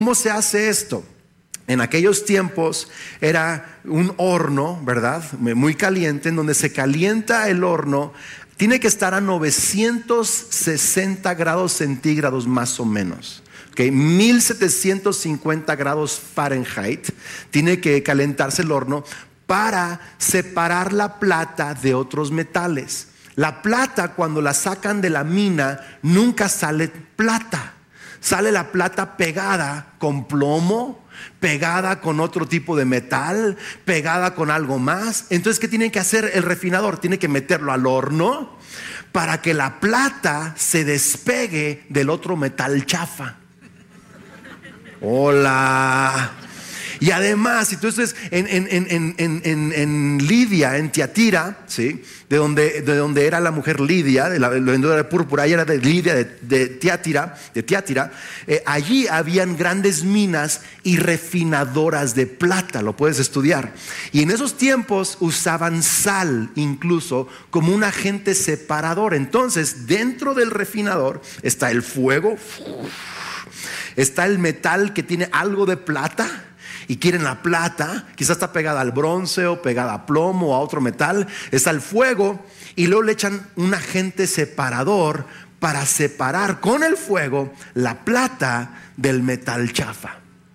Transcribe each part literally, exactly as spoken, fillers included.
¿Cómo se hace esto? En aquellos tiempos era un horno, ¿verdad? Muy caliente, en donde se calienta el horno. Tiene que estar a novecientos sesenta grados centígrados más o menos. Okay, mil setecientos cincuenta grados Fahrenheit. Tiene que calentarse el horno para separar la plata de otros metales. La plata, cuando la sacan de la mina, nunca sale plata. Sale la plata pegada con plomo, pegada con otro tipo de metal, pegada con algo más. Entonces, ¿qué tiene que hacer el refinador? Tiene que meterlo al horno para que la plata se despegue del otro metal chafa. Hola. Y además, entonces en, en, en, en, en, en Lidia, en Tiatira, ¿sí? de, donde, de donde era la mujer Lidia, de la vendedora de púrpura, ella era de Lidia, de, de Tiatira, de Tiatira. Eh, allí habían grandes minas y refinadoras de plata, lo puedes estudiar. Y en esos tiempos usaban sal incluso como un agente separador. Entonces, dentro del refinador está el fuego, está el metal que tiene algo de plata. Y quieren la plata, quizás está pegada al bronce o pegada a plomo o a otro metal. Está el fuego y luego le echan un agente separador para separar con el fuego la plata del metal chafa.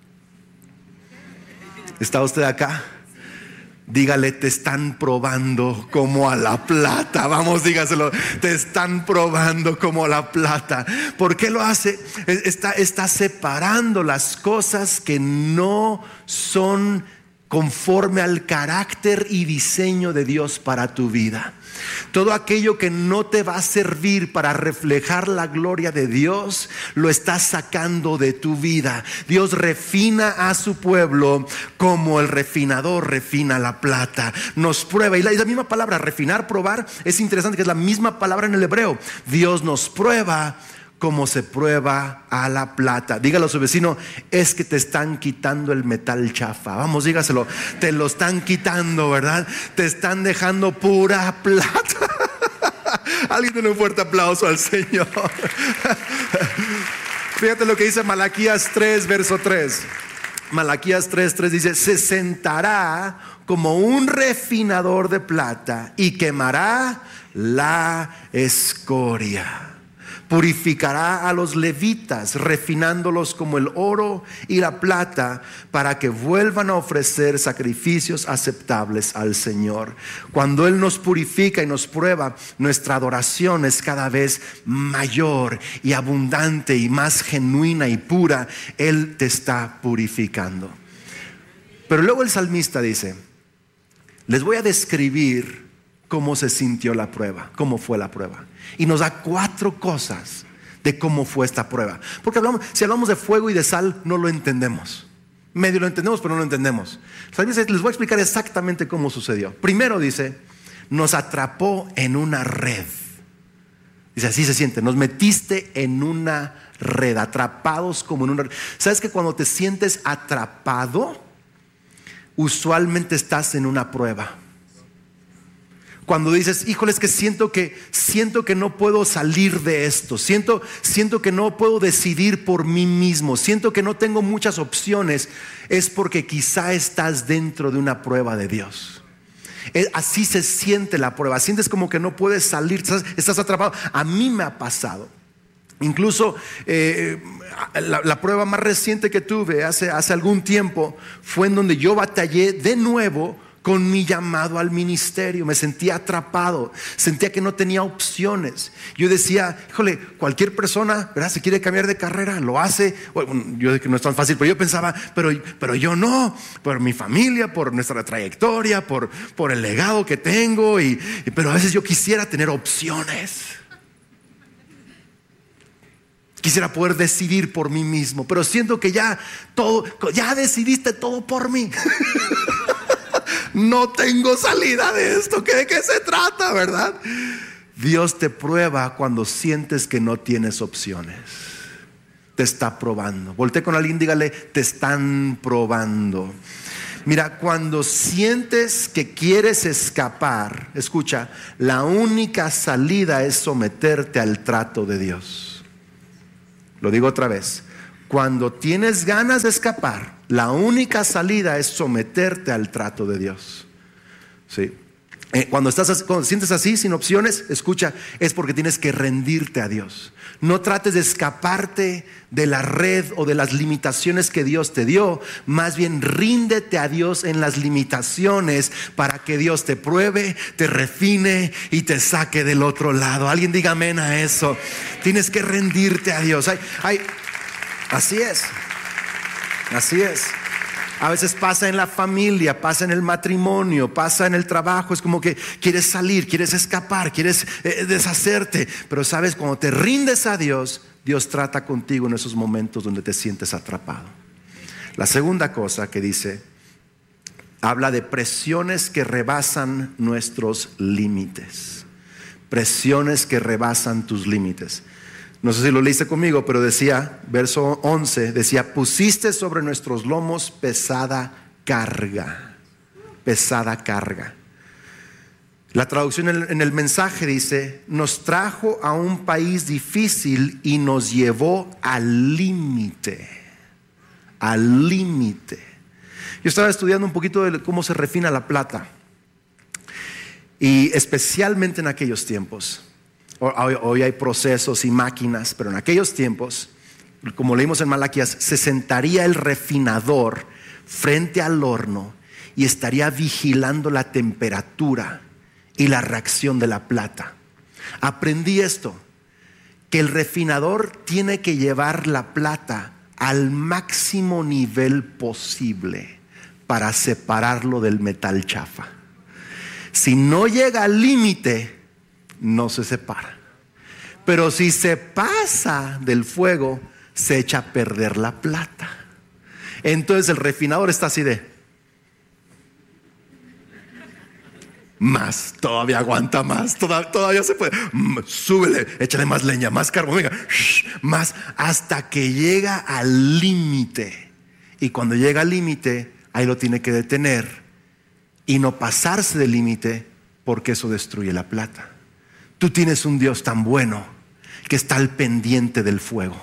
¿Está usted acá? Dígale, te están probando como a la plata. Vamos, dígaselo, te están probando como a la plata. ¿Por qué lo hace? Está, está separando las cosas que no son conforme al carácter y diseño de Dios para tu vida. Todo aquello que no te va a servir para reflejar la gloria de Dios, lo estás sacando de tu vida. Dios refina a su pueblo como el refinador refina la plata. Nos prueba, y la, y la misma palabra refinar, probar, es interesante que es la misma palabra en el hebreo. Dios nos prueba como se prueba a la plata. Dígalo a su vecino, es que te están quitando el metal chafa. Vamos, dígaselo, te lo están quitando, ¿verdad? Te están dejando pura plata. Alguien denle un fuerte aplauso al Señor. Fíjate lo que dice Malaquías tres, verso tres. Malaquías tres, tres dice: se sentará como un refinador de plata y quemará la escoria. Purificará a los levitas, refinándolos como el oro y la plata, para que vuelvan a ofrecer sacrificios aceptables al Señor. Cuando Él nos purifica y nos prueba, nuestra adoración es cada vez mayor y abundante y más genuina y pura. Él te está purificando. Pero luego el salmista dice: les voy a describir cómo se sintió la prueba, cómo fue la prueba. Y nos da cuatro cosas de cómo fue esta prueba. Porque hablamos, si hablamos de fuego y de sal, no lo entendemos. Medio lo entendemos, pero no lo entendemos. Les voy a explicar exactamente cómo sucedió. Primero dice: nos atrapó en una red. Dice, así se siente, nos metiste en una red, atrapados como en una red. ¿Sabes que cuando te sientes atrapado, usualmente estás en una prueba? Cuando dices, híjole, es que siento que siento que no puedo salir de esto, siento, siento que no puedo decidir por mí mismo, siento que no tengo muchas opciones, es porque quizá estás dentro de una prueba de Dios. Así se siente la prueba, sientes como que no puedes salir, estás, estás atrapado. A mí me ha pasado. Incluso eh, la, la prueba más reciente que tuve hace, hace algún tiempo fue en donde yo batallé de nuevo con mi llamado al ministerio. Me sentía atrapado, sentía que no tenía opciones. Yo decía, híjole, cualquier persona, ¿verdad?, se quiere cambiar de carrera, lo hace. Bueno, yo sé que no es tan fácil, pero yo pensaba, pero, pero yo no, por mi familia, por nuestra trayectoria, por, por el legado que tengo, y, y, pero a veces yo quisiera tener opciones. Quisiera poder decidir por mí mismo, pero siento que ya todo, ya decidiste todo por mí. No tengo salida de esto. ¿De qué se trata, verdad? Dios te prueba cuando sientes que no tienes opciones. Te está probando. Voltea con alguien, dígale, te están probando. Mira, cuando sientes que quieres escapar, escucha, la única salida es someterte al trato de Dios. Lo digo otra vez. Cuando tienes ganas de escapar, la única salida es someterte al trato de Dios. ¿Sí? Eh, cuando estás así, cuando te sientes así, sin opciones, escucha, es porque tienes que rendirte a Dios. No trates de escaparte de la red o de las limitaciones que Dios te dio. Más bien ríndete a Dios en las limitaciones para que Dios te pruebe, te refine y te saque del otro lado. Alguien diga amén a eso. Tienes que rendirte a Dios. Hay, hay, así es. Así es. A veces pasa en la familia, pasa en el matrimonio, pasa en el trabajo. Es como que quieres salir, quieres escapar, quieres eh, deshacerte. Pero sabes, cuando te rindes a Dios, Dios trata contigo en esos momentos donde te sientes atrapado. La segunda cosa que dice, habla de presiones que rebasan nuestros límites. Presiones que rebasan tus límites. No sé si lo leíste conmigo, pero decía, verso once, decía, pusiste sobre nuestros lomos pesada carga, pesada carga. La traducción en el, en el mensaje dice, nos trajo a un país difícil y nos llevó al límite, al límite. Yo estaba estudiando un poquito de cómo se refina la plata, y especialmente en aquellos tiempos. Hoy, hoy hay procesos y máquinas, pero en aquellos tiempos, como leímos en Malaquías, se sentaría el refinador frente al horno y estaría vigilando la temperatura y la reacción de la plata. Aprendí esto, que el refinador tiene que llevar la plata al máximo nivel posible para separarlo del metal chafa. Si no llega al límite, no se separa. Pero si se pasa del fuego, se echa a perder la plata. Entonces el refinador está así de más, todavía aguanta más, todavía, todavía se puede, súbele, échale más leña, más carbón, venga, más, hasta que llega al límite. Y cuando llega al límite, ahí lo tiene que detener y no pasarse del límite, porque eso destruye la plata. Tú tienes un Dios tan bueno que está al pendiente del fuego.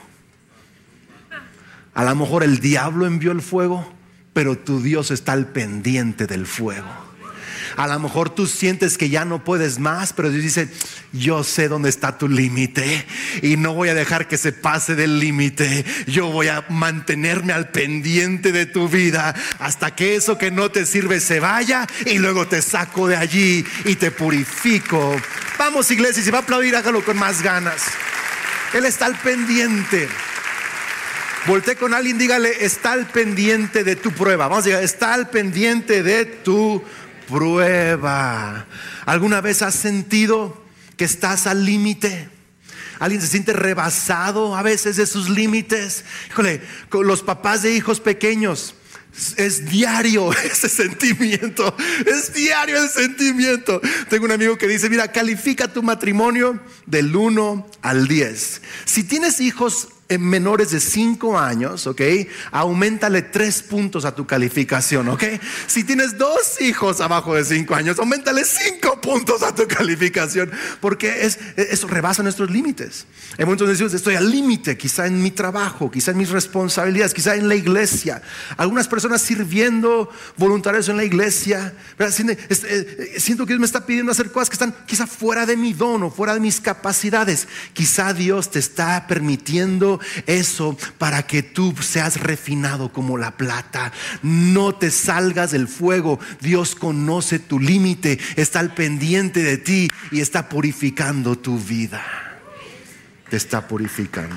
A lo mejor el diablo envió el fuego, pero tu Dios está al pendiente del fuego. A lo mejor tú sientes que ya no puedes más, pero Dios dice, yo sé dónde está tu límite y no voy a dejar que se pase del límite. Yo voy a mantenerme al pendiente de tu vida hasta que eso que no te sirve se vaya, y luego te saco de allí y te purifico. Vamos, iglesia, si va a aplaudir, hágalo con más ganas. Él está al pendiente. Volté con alguien, dígale, está al pendiente de tu prueba. Vamos a decir, está al pendiente de tu prueba. ¿Alguna vez has sentido que estás al límite? ¿Alguien se siente rebasado a veces de sus límites? Híjole, con los papás de hijos pequeños, es diario ese sentimiento, es diario el sentimiento. Tengo un amigo que dice, mira, califica tu matrimonio del uno al diez. Si tienes hijos menores de cinco años, ok, auméntale tres puntos a tu calificación, ok. Si tienes dos hijos abajo de cinco años, auméntale cinco puntos a tu calificación, porque es, eso rebasa nuestros límites. En momentos decimos, estoy al límite, quizá en mi trabajo, quizá en mis responsabilidades, quizá en la iglesia. Algunas personas sirviendo voluntarios en la iglesia, siento que Dios me está pidiendo hacer cosas que están quizá fuera de mi don o fuera de mis capacidades. Quizá Dios te está permitiendo eso para que tú seas refinado como la plata. No te salgas del fuego. Dios conoce tu límite, está al pendiente de ti y está purificando tu vida. Te está purificando.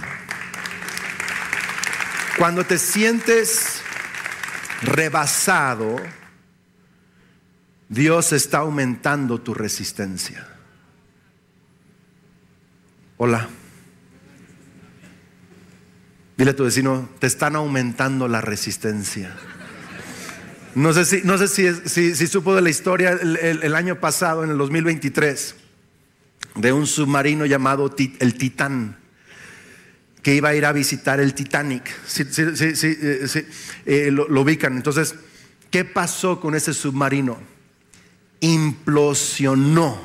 Cuando te sientes rebasado, Dios está aumentando tu resistencia. Hola. Dile a tu vecino, te están aumentando la resistencia. No sé si, no sé si, si, si supo de la historia el, el, el año pasado, en el dos mil veintitrés, de un submarino llamado el Titán, que iba a ir a visitar el Titanic. Sí, sí, sí, sí, sí, eh, lo, lo ubican. Entonces, ¿qué pasó con ese submarino? Implosionó.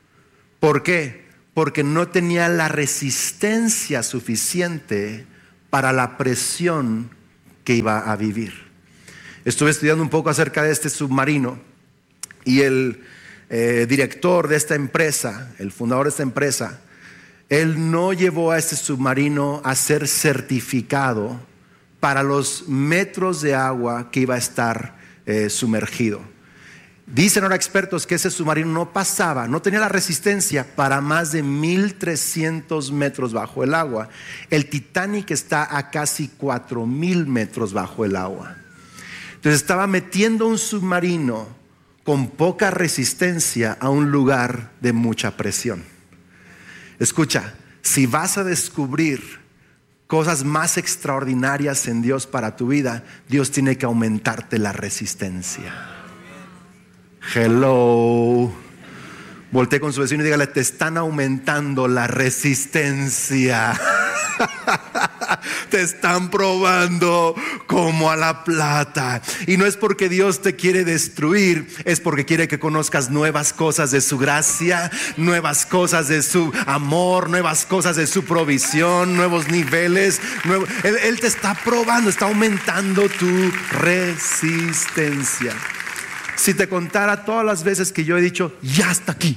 ¿Por qué? Porque no tenía la resistencia suficiente para la presión que iba a vivir. Estuve estudiando un poco acerca de este submarino y el eh, director de esta empresa, el fundador de esta empresa, él no llevó a este submarino a ser certificado para los metros de agua que iba a estar eh, sumergido. Dicen ahora expertos que ese submarino no pasaba, no tenía la resistencia para más de mil trescientos metros bajo el agua. El Titanic está a casi cuatro mil metros bajo el agua. Entonces estaba metiendo un submarino con poca resistencia a un lugar de mucha presión. Escucha, si vas a descubrir cosas más extraordinarias en Dios para tu vida, Dios tiene que aumentarte la resistencia. Hello. Voltea con su vecino y dígale: te están aumentando la resistencia. Te están probando como a la plata. Y no es porque Dios te quiere destruir, es porque quiere que conozcas nuevas cosas de su gracia, nuevas cosas de su amor, nuevas cosas de su provisión, nuevos niveles nuevo, él, él te está probando, está aumentando tu resistencia. Si te contara todas las veces que yo he dicho: ya hasta aquí,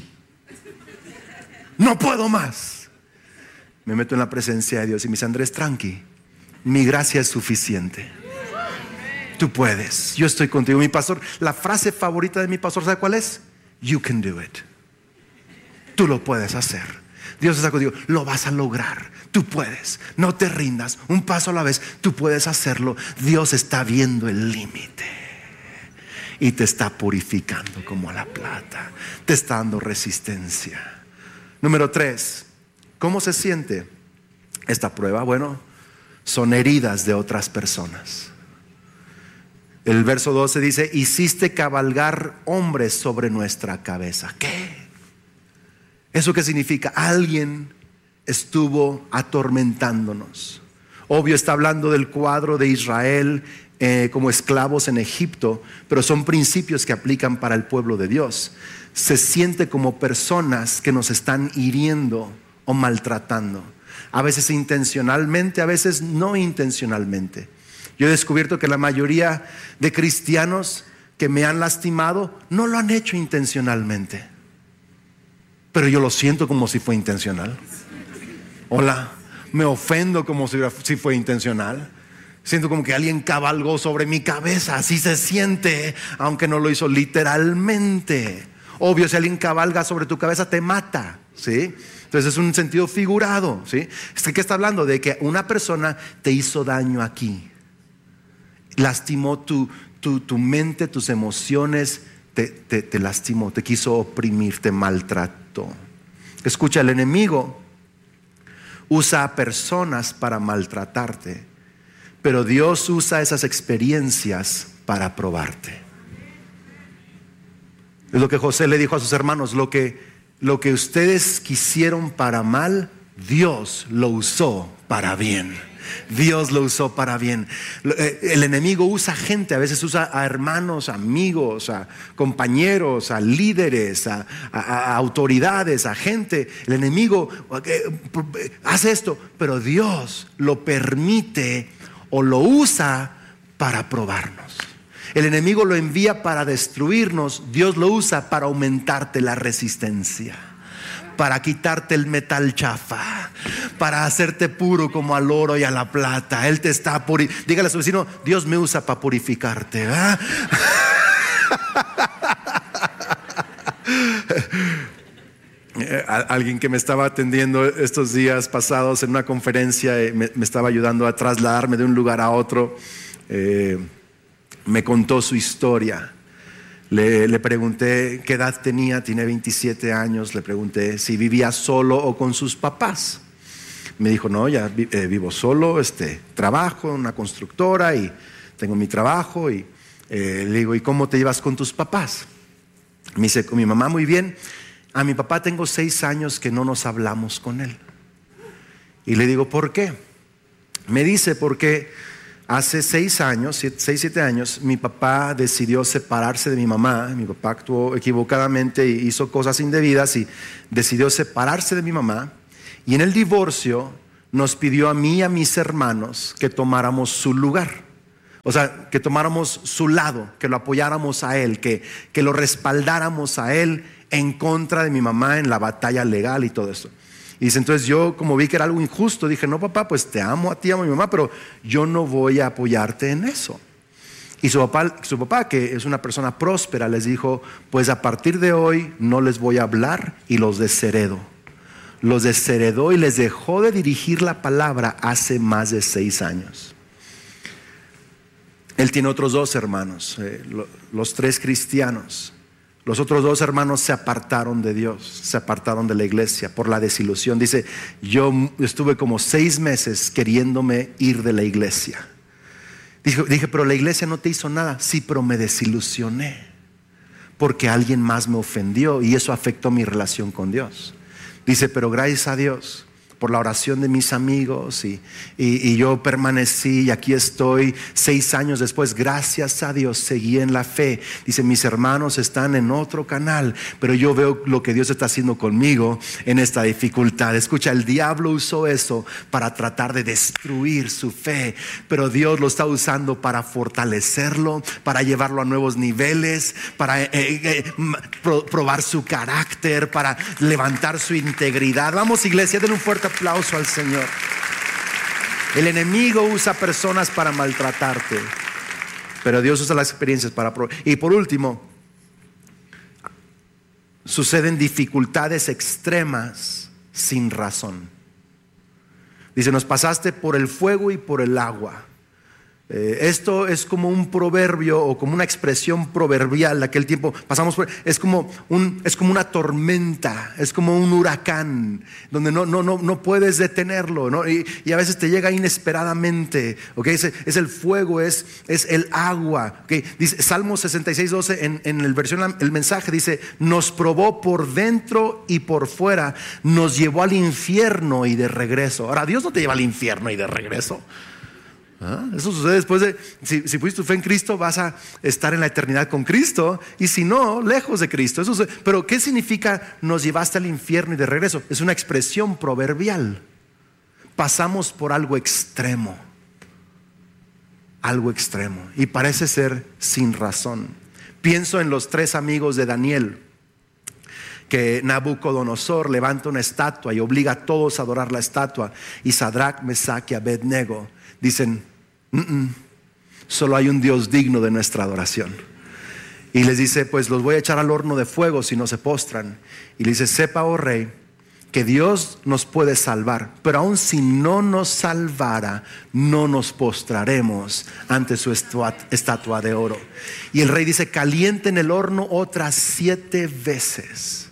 no puedo más, me meto en la presencia de Dios y me dice: Andrés, tranqui, mi gracia es suficiente. Tú puedes, yo estoy contigo. Mi pastor, la frase favorita de mi pastor, ¿sabe cuál es? You can do it. Tú lo puedes hacer. Dios está contigo, lo vas a lograr. Tú puedes, no te rindas, un paso a la vez. Tú puedes hacerlo. Dios está viendo el límite y te está purificando como a la plata. Te está dando resistencia. Número tres, ¿cómo se siente esta prueba? Bueno, son heridas de otras personas. El verso doce dice: hiciste cabalgar hombres sobre nuestra cabeza. ¿Qué? ¿Eso qué significa? Alguien estuvo atormentándonos. Obvio, está hablando del cuadro de Israel eh, como esclavos en Egipto, pero son principios que aplican para el pueblo de Dios. Se siente como personas que nos están hiriendo o maltratando, a veces intencionalmente, a veces no intencionalmente. Yo he descubierto que la mayoría de cristianos que me han lastimado no lo han hecho intencionalmente, pero yo lo siento como si fue intencional. Hola, me ofendo como si, si fue intencional. Siento como que alguien cabalgó sobre mi cabeza. Así se siente, aunque no lo hizo literalmente. Obvio, si alguien cabalga sobre tu cabeza, te mata, ¿sí? Entonces es un sentido figurado, ¿sí? ¿Qué está hablando? De que una persona te hizo daño aquí, lastimó tu, tu, tu mente, tus emociones, te, te, te lastimó, te quiso oprimir, te maltrató. Escucha, el enemigo usa a personas para maltratarte, pero Dios usa esas experiencias para probarte. Es lo que José le dijo a sus hermanos: lo que, lo que ustedes quisieron para mal, Dios lo usó para bien. Dios lo usó para bien. El enemigo usa gente, a veces usa a hermanos, amigos, a compañeros, a líderes, a, a, a autoridades, a gente. El enemigo hace esto, pero Dios lo permite o lo usa para probarnos. El enemigo lo envía para destruirnos, Dios lo usa para aumentarte la resistencia, para quitarte el metal chafa, para hacerte puro como al oro y a la plata. Él te está purificando. Dígale a su vecino: Dios me usa para purificarte, ¿verdad? Alguien que me estaba atendiendo estos días pasados en una conferencia me, me estaba ayudando a trasladarme de un lugar a otro. Eh, me contó su historia. Le, le pregunté qué edad tenía, tiene veintisiete años. Le pregunté si vivía solo o con sus papás. Me dijo: no, ya vi, eh, vivo solo, este, trabajo en una constructora y tengo mi trabajo. Y eh, le digo: ¿y cómo te llevas con tus papás? Me dice: con mi mamá muy bien. A mi papá tengo seis años que no nos hablamos con él. Y le digo: ¿por qué? Me dice: porque hace seis años, siete, seis, siete años, mi papá decidió separarse de mi mamá. Mi papá actuó equivocadamente y hizo cosas indebidas y decidió separarse de mi mamá. Y en el divorcio, nos pidió a mí y a mis hermanos que tomáramos su lugar. O sea, que tomáramos su lado, que lo apoyáramos a él, que, que lo respaldáramos a él en contra de mi mamá en la batalla legal y todo eso. Y dice, entonces yo como vi que era algo injusto, dije, no papá, pues te amo a ti, amo a mi mamá, pero yo no voy a apoyarte en eso. Y su papá, su papá, que es una persona próspera, les dijo, pues a partir de hoy no les voy a hablar y los desheredo. Los desheredó y les dejó de dirigir la palabra hace más de seis años. Él tiene otros dos hermanos, eh, lo, los tres cristianos. Los otros dos hermanos se apartaron de Dios, se apartaron de la iglesia por la desilusión. Dice, yo estuve como seis meses queriéndome ir de la iglesia. Dije, dije, pero la iglesia no te hizo nada. Sí, pero me desilusioné porque alguien más me ofendió y eso afectó mi relación con Dios. Dice, pero gracias a Dios por la oración de mis amigos y, y, y yo permanecí y aquí estoy seis años después, gracias a Dios seguí en la fe. Dice, mis hermanos están en otro canal, pero yo veo lo que Dios está haciendo conmigo en esta dificultad. Escucha, el diablo usó eso para tratar de destruir su fe, pero Dios lo está usando para fortalecerlo, para llevarlo a nuevos niveles, para eh, eh, pro, probar su carácter, para levantar su integridad. Vamos, iglesia, den un fuerte aplauso al Señor. El enemigo usa personas para maltratarte, pero Dios usa las experiencias para probar. Y por último, suceden dificultades extremas sin razón. Dice, nos pasaste por el fuego y por el agua. Eh, esto es como un proverbio o como una expresión proverbial de aquel tiempo. Pasamos por, es como un, es como una tormenta, es como un huracán donde no, no, no, no puedes detenerlo, ¿no? Y, y a veces te llega inesperadamente, ¿okay? Es, es el fuego, es, es el agua, ¿okay? Dice Salmo sesenta y seis, doce en, en el versión, el mensaje dice, nos probó por dentro y por fuera, nos llevó al infierno y de regreso. Ahora, Dios no te lleva al infierno y de regreso. ¿Ah? Eso sucede después de, si, si pusiste tu fe en Cristo, vas a estar en la eternidad con Cristo, y si no, lejos de Cristo. Eso sucede. Pero ¿qué significa nos llevaste al infierno y de regreso? Es una expresión proverbial. Pasamos por algo extremo, algo extremo, y parece ser sin razón. Pienso en los tres amigos de Daniel, que Nabucodonosor levanta una estatua y obliga a todos a adorar la estatua, y Sadrach, Mesach y Abednego dicen, Mm-mm, solo hay un Dios digno de nuestra adoración. Y les dice, pues los voy a echar al horno de fuego si no se postran. Y le dice, sepa, oh rey, que Dios nos puede salvar, pero aun si no nos salvara, no nos postraremos ante su estatua de oro. Y el rey dice, caliente en el horno otras siete veces,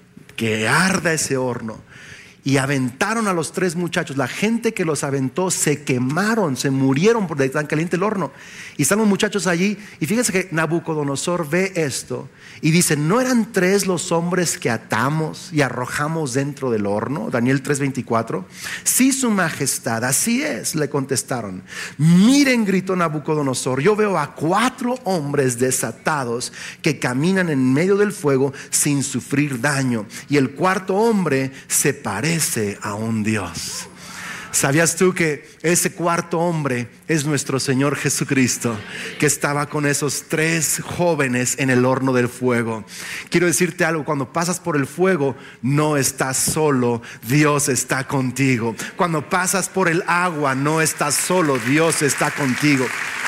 que arda ese horno. Y aventaron a los tres muchachos. La gente que los aventó se quemaron, se murieron por tan caliente el horno. Y están los muchachos allí. Y fíjense que Nabucodonosor ve esto y dice, ¿no eran tres los hombres que atamos y arrojamos dentro del horno? Daniel tres veinticuatro. Sí, su majestad, así es, le contestaron. Miren, gritó Nabucodonosor, yo veo a cuatro hombres desatados que caminan en medio del fuego sin sufrir daño. Y el cuarto hombre se parece a un Dios. ¿Sabías tú que ese cuarto hombre es nuestro Señor Jesucristo, que estaba con esos tres jóvenes en el horno del fuego? Quiero decirte algo, cuando pasas por el fuego no estás solo, Dios está contigo. Cuando pasas por el agua no estás solo, Dios está contigo.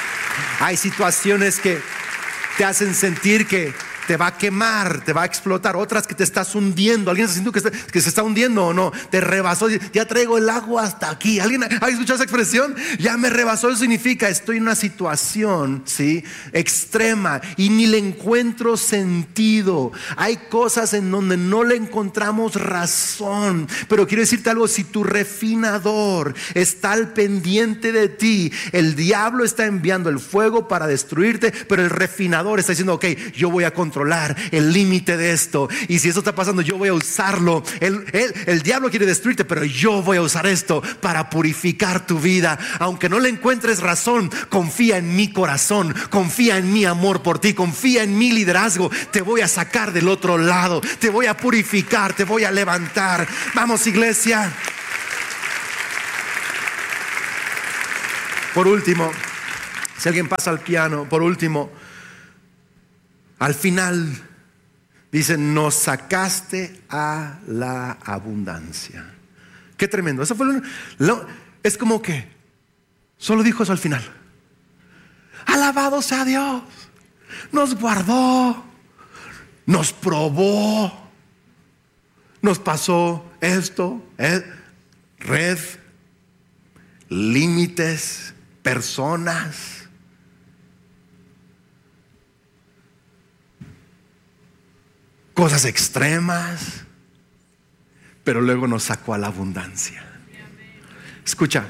Hay situaciones que te hacen sentir que te va a quemar, te va a explotar. Otras que te estás hundiendo. ¿Alguien está sintiendo que, está, que se está hundiendo o no? Te rebasó, ya traigo el agua hasta aquí. ¿Alguien ha escuchado esa expresión? Ya me rebasó. Eso significa estoy en una situación, ¿sí?, extrema y ni le encuentro sentido. Hay cosas en donde no le encontramos razón. Pero quiero decirte algo, si tu refinador está al pendiente de ti, el diablo está enviando el fuego para destruirte, pero el refinador está diciendo, ok, yo voy a controlar controlar el límite de esto, y si esto está pasando yo voy a usarlo. el, el, el diablo quiere destruirte, pero yo voy a usar esto para purificar tu vida. Aunque no le encuentres razón, confía en mi corazón, confía en mi amor por ti, confía en mi liderazgo. Te voy a sacar del otro lado, te voy a purificar, te voy a levantar. Vamos, iglesia. Por último, si alguien pasa al piano, por último, al final dice, nos sacaste a la abundancia. Qué tremendo. Eso fue lo, lo, es como que solo dijo eso al final. Alabado sea Dios. Nos guardó, nos probó, nos pasó esto, eh, red, límites, personas. Cosas extremas, pero luego nos sacó a la abundancia. Escucha,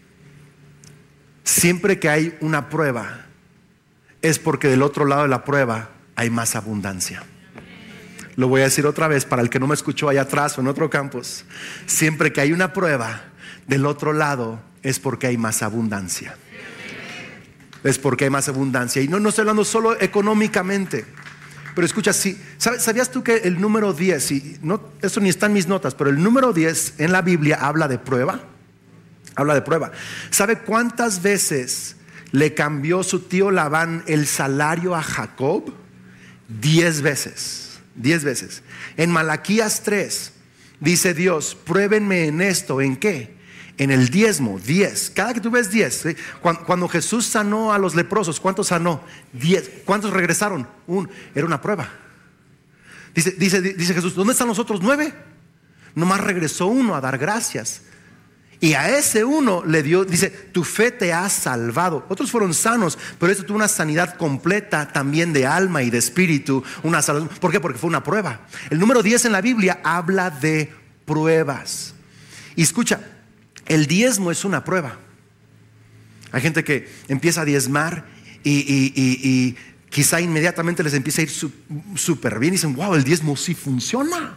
siempre que hay una prueba, es porque del otro lado de la prueba hay más abundancia. Lo voy a decir otra vez para el que no me escuchó allá atrás o en otro campus. Siempre que hay una prueba, del otro lado es porque hay más abundancia. Es porque hay más abundancia. Y no, no estoy hablando solo económicamente. Pero escucha, si, ¿sabías tú que el número diez, y no, eso ni está en mis notas, pero el número diez en la Biblia habla de prueba? Habla de prueba. ¿Sabe cuántas veces le cambió su tío Labán el salario a Jacob? Diez veces. Diez veces. En Malaquías tres dice Dios, pruébenme en esto. ¿En qué? En el diezmo, diez. Cada que tú ves diez, ¿sí? cuando, cuando Jesús sanó a los leprosos, ¿cuántos sanó? Diez. ¿Cuántos regresaron? Un. Era una prueba. Dice, dice, dice Jesús, ¿dónde están los otros nueve? Nomás regresó uno a dar gracias. Y a ese uno le dio, dice, tu fe te ha salvado. Otros fueron sanos, pero este tuvo una sanidad completa también de alma y de espíritu. Una salud. ¿Por qué? Porque fue una prueba. El número diez en la Biblia habla de pruebas. Y escucha, el diezmo es una prueba. Hay gente que empieza a diezmar y, y, y, y quizá inmediatamente les empieza a ir súper bien y dicen, wow, el diezmo sí funciona.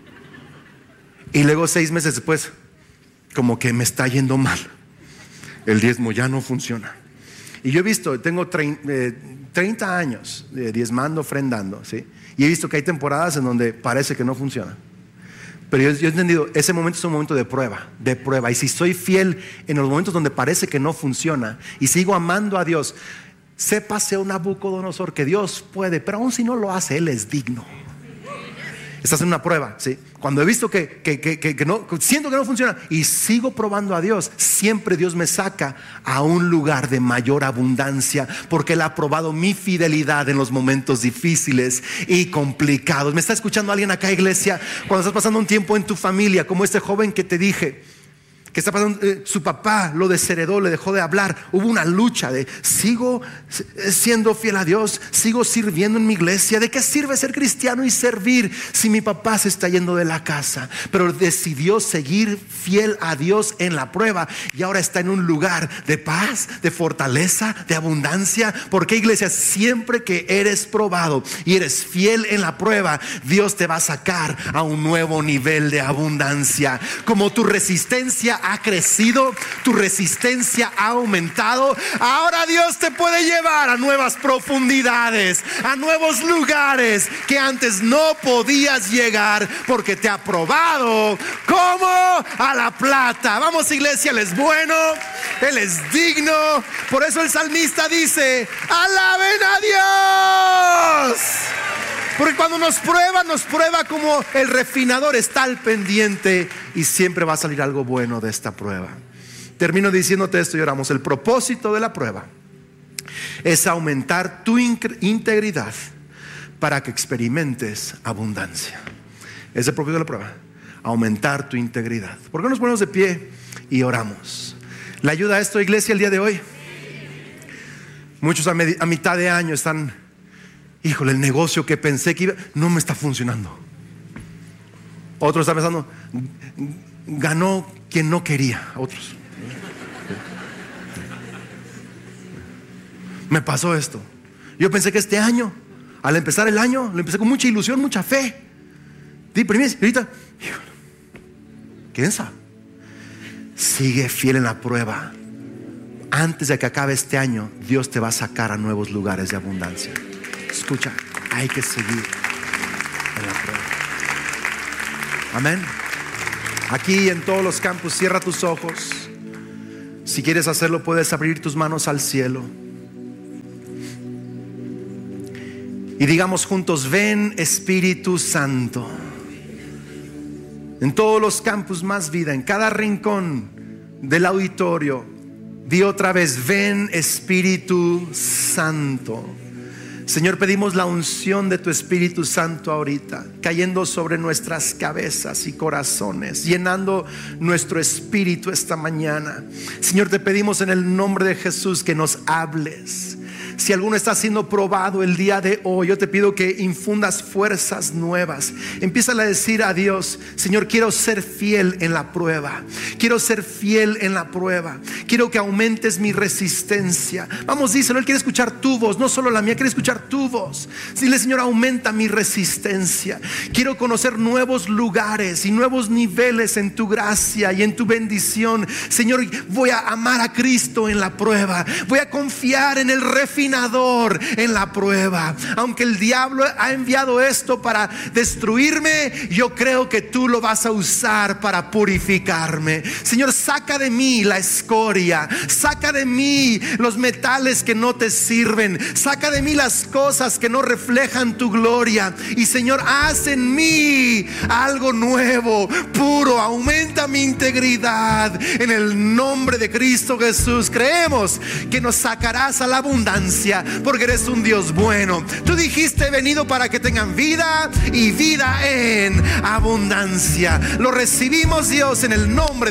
Y luego seis meses después, como que me está yendo mal, el diezmo ya no funciona. Y yo he visto, tengo treinta años de diezmando, ofrendando, ¿sí? Y he visto que hay temporadas en donde parece que no funciona. Pero yo, yo he entendido, ese momento es un momento de prueba, de prueba. Y si soy fiel en los momentos donde parece que no funciona y sigo amando a Dios, sépase un Nabucodonosor que Dios puede, pero aún si no lo hace, Él es digno. Estás en una prueba, ¿sí? Cuando he visto que, que, que, que, que no, siento que no funciona y sigo probando a Dios, siempre Dios me saca a un lugar de mayor abundancia, porque Él ha probado mi fidelidad en los momentos difíciles y complicados. ¿Me está escuchando alguien acá, iglesia? Cuando estás pasando un tiempo en tu familia, como este joven que te dije, que está pasando, eh, su papá lo desheredó, le dejó de hablar. Hubo una lucha de sigo siendo fiel a Dios, sigo sirviendo en mi iglesia. ¿De qué sirve ser cristiano y servir si mi papá se está yendo de la casa? Pero decidió seguir fiel a Dios en la prueba y ahora está en un lugar de paz, de fortaleza, de abundancia. Porque, iglesia, siempre que eres probado y eres fiel en la prueba, Dios te va a sacar a un nuevo nivel de abundancia. Como tu resistencia ha crecido, tu resistencia ha aumentado, ahora Dios te puede llevar a nuevas profundidades, a nuevos lugares que antes no podías llegar, porque te ha probado como a la plata. Vamos, iglesia, Él es bueno, Él es digno. Por eso el salmista dice, alaben a Dios. Porque cuando nos prueba, nos prueba como el refinador está al pendiente y siempre va a salir algo bueno de esta prueba. Termino diciéndote esto y oramos. El propósito de la prueba es aumentar tu integridad para que experimentes abundancia. Es el propósito de la prueba, aumentar tu integridad. ¿Por qué nos ponemos de pie y oramos? ¿Le ayuda a esto, iglesia, el día de hoy? Muchos a, a mitad de año están, híjole, el negocio que pensé que iba, no me está funcionando. Otros están pensando, ganó quien no quería. Otros, me pasó esto. Yo pensé que este año, al empezar el año, lo empecé con mucha ilusión, mucha fe. Di primero, y ahorita, híjole, ¿quién sabe? Sigue fiel en la prueba. Antes de que acabe este año, Dios te va a sacar a nuevos lugares de abundancia. Escucha, hay que seguir en la prueba. Amén. Aquí en todos los campos, cierra tus ojos. Cierra Si quieres hacerlo, puedes abrir tus manos al cielo y digamos juntos: ven Espíritu Santo. En todos los campus Más Vida, en cada rincón del auditorio, di otra vez: ven Espíritu Santo. Señor, pedimos la unción de tu Espíritu Santo ahorita, cayendo sobre nuestras cabezas y corazones, llenando nuestro espíritu esta mañana. Señor, te pedimos en el nombre de Jesús que nos hables. Si alguno está siendo probado el día de hoy, yo te pido que infundas fuerzas nuevas. Empieza a decir a Dios: Señor, quiero ser fiel en la prueba. Quiero ser fiel en la prueba. Quiero que aumentes mi resistencia. Vamos, díselo. Él quiere escuchar tu voz, no solo la mía, quiere escuchar tu voz. Dile: Señor, aumenta mi resistencia. Quiero conocer nuevos lugares y nuevos niveles en tu gracia y en tu bendición. Señor, voy a amar a Cristo en la prueba. Voy a confiar en el refinador en la prueba. Aunque el diablo ha enviado esto para destruirme, yo creo que tú lo vas a usar para purificarme. Señor, saca de mí la escoria, saca de mí los metales que no te sirven, saca de mí las cosas que no reflejan tu gloria. Y Señor, haz en mí algo nuevo, puro. Aumenta mi integridad en el nombre de Cristo Jesús. Creemos que nos sacarás a la abundancia, porque eres un Dios bueno. Tú dijiste: he venido para que tengan vida y vida en abundancia. Lo recibimos, Dios, en el nombre de